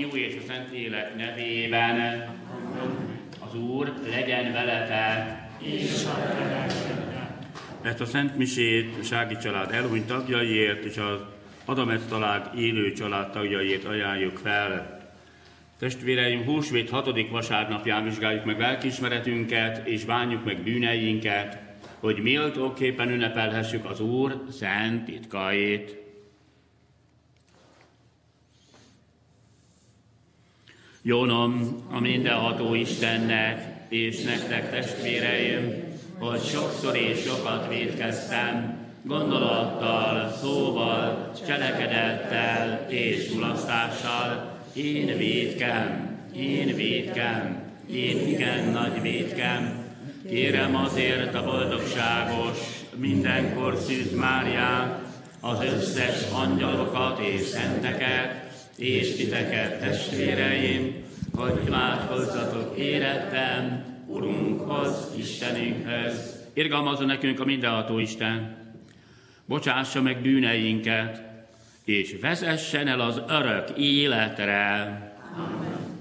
Fiú és a Szentlélek nevében. Az Úr legyen veletek. És a te lelkedben. Ezt a Szent Misét a Sági család elhunyt tagjaiért és az Adamec család élő család tagjaiért ajánljuk fel. Testvéreim, húsvét 6. vasárnapján vizsgáljuk meg lelkiismeretünket és bánjuk meg bűneinket, hogy méltóképpen ünnepelhessük az Úr szent titkait. Jónom a mindenható Istennek és nektek, testvéreim, hogy sokszor és sokat vétkeztem, gondolattal, szóval, cselekedettel és mulasztással. Én igen nagy vétkem. Kérem azért a boldogságos, mindenkor Szűz Máriát, az összes angyalokat és szenteket, és titeket, testvéreim, hogy imádkozzatok érettem Urunkhoz, Istenünkhöz. Irgalmazzon nekünk a mindenható Isten, bocsássa meg bűneinket, és vezessen el az örök életre. Amen.